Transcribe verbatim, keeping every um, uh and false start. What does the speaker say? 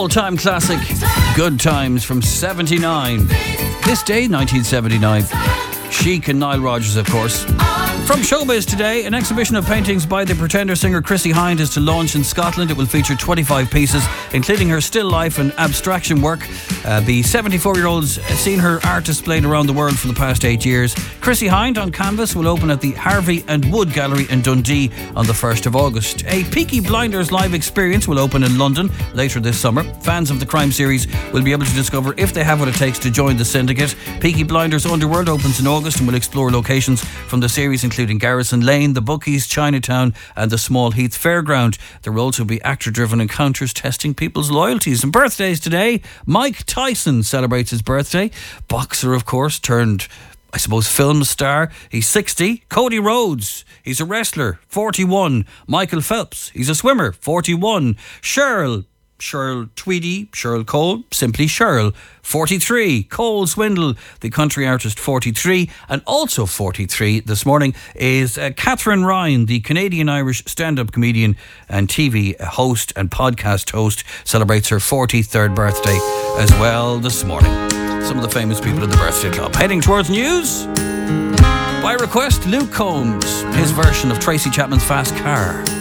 all-time classic, Good Times from seventy-nine. This day, nineteen seventy-nine. Chic and Nile Rodgers, of course. From Showbiz today, an exhibition of paintings by the Pretender singer Chrissie Hynde is to launch in Scotland. It will feature twenty-five pieces, including her still life and abstraction work. Uh, the seventy-four-year-old's seen her art displayed around the world for the past eight years. Chrissie Hynde on canvas will open at the Harvey and Wood Gallery in Dundee on the first of August. A Peaky Blinders live experience will open in London later this summer. Fans of the crime series will be able to discover if they have what it takes to join the syndicate. Peaky Blinders Underworld opens in August and will explore locations from the series, including Garrison Lane, the Bookies, Chinatown and the Small Heath Fairground. There will also be actor-driven encounters testing people's loyalties. And birthdays today, Mike Tyson celebrates his birthday. Boxer, of course, turned, I suppose, film star. He's sixty. Cody Rhodes, he's a wrestler, forty-one. Michael Phelps, he's a swimmer, forty-one. Cheryl, Cheryl Tweedy, Cheryl Cole, simply Cheryl, forty-three. Cole Swindle, the country artist, forty-three. And also forty-three this morning is uh, Catherine Ryan, the Canadian-Irish stand-up comedian and T V host and podcast host, celebrates her forty-third birthday as well this morning. Some of the famous people in the birthday club. Heading towards news. By request, Luke Combs, his version of Tracy Chapman's Fast Car.